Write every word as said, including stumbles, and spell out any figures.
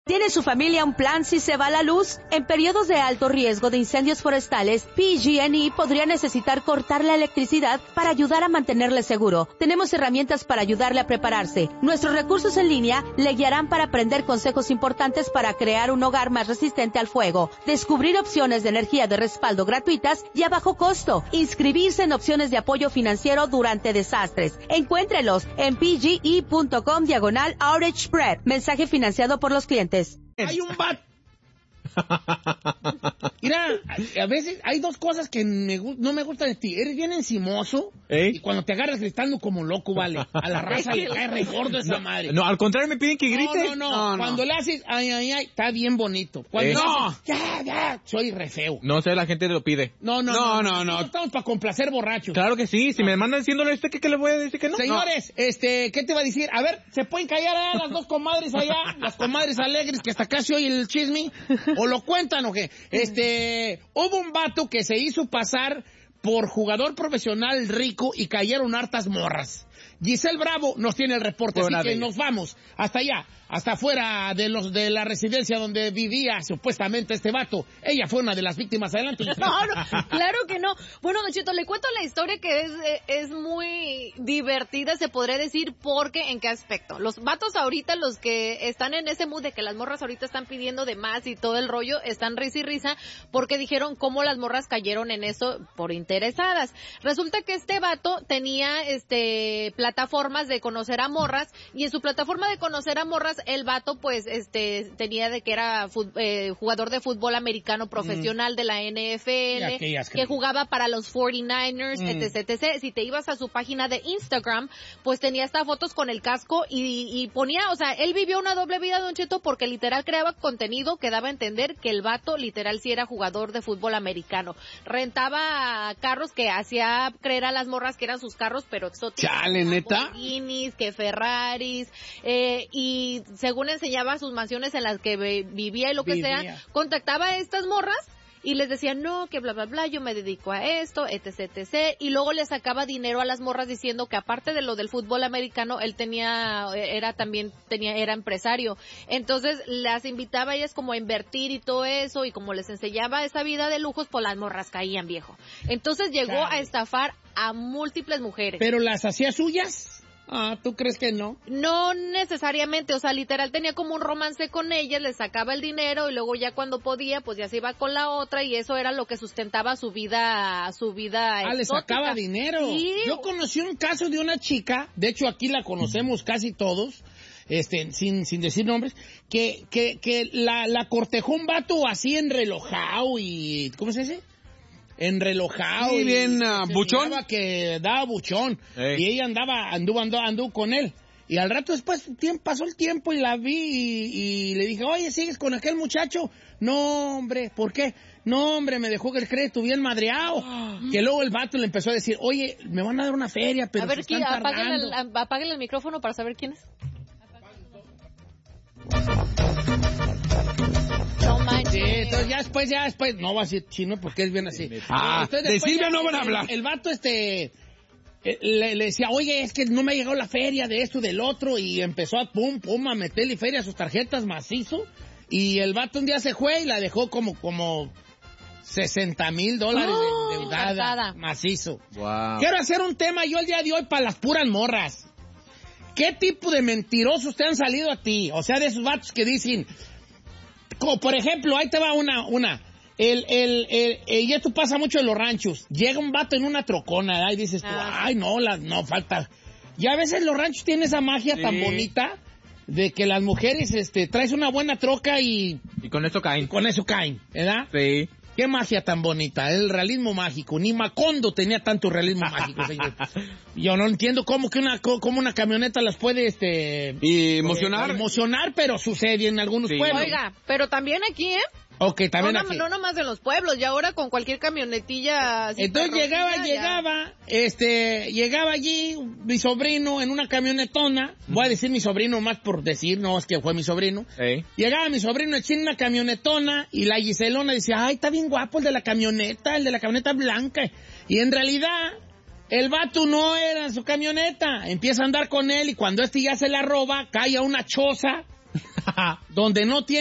¿Tiene su familia un plan si se va la luz? En periodos de alto riesgo de incendios forestales, P G and E podría necesitar cortar la electricidad para ayudar a mantenerle seguro. Tenemos herramientas para ayudarle a prepararse. Nuestros recursos en línea le guiarán para aprender consejos importantes para crear un hogar más resistente al fuego, descubrir opciones de energía de respaldo gratuitas y a bajo costo, inscribirse en opciones de apoyo financiero durante desastres. Encuéntrelos en pge.com diagonal outage spread. Mensaje financiado por los clientes. Hay un vato. Mira, a veces hay dos cosas que me, no me gustan de ti. Eres bien encimoso. ¿Eh? Y cuando te agarras gritando como loco, vale. A la raza le cae re gordo esa madre. No, al contrario, me piden que grite. No, no, no. no cuando no. le haces, ay, ay, ay, está bien bonito. Cuando ¿Eh? no. Haces, ya, ya, soy re feo. No sé, la gente lo pide. No, no, no. No, no, no. no. no estamos para complacer borrachos. Claro que sí. Si no. me mandan diciéndole este, ¿qué, ¿qué le voy a decir que no? Señores, no. este, ¿qué te va a decir? A ver, ¿se pueden callar a las dos comadres allá? Las comadres alegres que hasta casi oye el chisme. ¿O lo cuentan o qué? Este, hubo un vato que se hizo pasar por jugador profesional rico y cayeron hartas morras. Giselle Bravo nos tiene el reporte, así que nos vamos hasta allá, hasta afuera de los de la residencia donde vivía supuestamente este vato. Ella fue una de las víctimas. Adelante. No, no, claro que no. Bueno, Don Cheto, le cuento la historia que es, es muy divertida, se podría decir, porque ¿en qué aspecto? Los vatos ahorita, los que están en ese mood de que las morras ahorita están pidiendo de más y todo el rollo, están risa y risa porque dijeron cómo las morras cayeron en eso por interesadas. Resulta que este vato tenía este plataformas de conocer a morras y en su plataforma de conocer a morras el vato pues este tenía de que era fut, eh, jugador de fútbol americano profesional mm. de la N F L, que jugaba para los cuarenta y nueve ers, mm. etc, etc. Si te ibas a su página de Instagram, pues tenía hasta fotos con el casco y, y ponía, o sea, él vivió una doble vida, Don Cheto, porque literal creaba contenido que daba a entender que el vato literal sí era jugador de fútbol americano. Rentaba carros que hacía creer a las morras que eran sus carros, pero exóticos. Chale, neta. Lamborghinis, que Ferraris, eh, y según enseñaba sus mansiones en las que vivía y lo que vivía. sea, contactaba a estas morras y les decía, no, que bla, bla, bla, yo me dedico a esto, etc, etc, y luego le sacaba dinero a las morras diciendo que aparte de lo del fútbol americano, él tenía, era también, tenía, era empresario. Entonces, las invitaba a ellas como a invertir y todo eso, y como les enseñaba esa vida de lujos, pues las morras caían, viejo. Entonces llegó claro. a estafar a múltiples mujeres. ¿Pero las hacía suyas? Ah, ¿tú crees que no? No necesariamente, o sea, literal tenía como un romance con ella, le sacaba el dinero y luego ya cuando podía, pues ya se iba con la otra y eso era lo que sustentaba su vida, su vida Ah, exótica. Le sacaba dinero. Sí. Yo conocí un caso de una chica, de hecho aquí la conocemos casi todos, este, sin, sin decir nombres, que, que, que la, la cortejó un vato así enrelojado y, ¿cómo se dice? Enrelojado. Sí, bien uh, buchón. Que daba buchón. Ey. Y ella andaba, anduvo, anduvo, anduvo con él. Y al rato después tiempo, pasó el tiempo y la vi y, y le dije, oye, ¿sigues con aquel muchacho? No, hombre, ¿por qué? No, hombre, me dejó el crédito bien madreado. Oh. Que luego el vato le empezó a decir, oye, me van a dar una feria, pero a ver, se están apáguenle el, apáguenle el micrófono para saber quién es. No manches. Sí, entonces ya después, ya después, no va a decir chino porque es bien así. Ah, de Silvia no van a hablar. El, el vato este, le, le decía, oye, es que no me ha llegado la feria de esto y del otro, y empezó a pum, pum, a meterle feria a sus tarjetas macizo, y el vato un día se fue y la dejó como, como sesenta mil dólares oh, endeudada, macizo. Wow. Quiero hacer un tema yo el día de hoy para las puras morras. ¿Qué tipo de mentirosos te han salido a ti? O sea, de esos vatos que dicen, como por ejemplo, ahí te va una, una, el, el, el, el, y esto pasa mucho en los ranchos, llega un vato en una trocona, ¿verdad? Y dices tú, ah. ay, no, la, no, falta, y a veces los ranchos tienen esa magia sí. tan bonita, de que las mujeres, este, traes una buena troca y... Y con eso caen. Con eso caen, ¿verdad? Sí. Qué magia tan bonita, el realismo mágico. Ni Macondo tenía tanto realismo mágico, señor. Yo no entiendo cómo que una cómo una camioneta las puede este y emocionar, eh, emocionar, pero sucede en algunos sí. pueblos. Oiga, pero también aquí, ¿eh? Ok, también no, aquí. No nomás en los pueblos, y ahora con cualquier camionetilla. Entonces llegaba, ya. llegaba, este, llegaba allí mi sobrino en una camionetona. Mm. Voy a decir mi sobrino más por decir, no es que fue mi sobrino. Hey. Llegaba mi sobrino en una camionetona y la Giselona decía, ay, está bien guapo el de la camioneta, el de la camioneta blanca. Y en realidad, el vato no era en su camioneta. Empieza a andar con él y cuando este ya se la roba, cae a una choza donde no tiene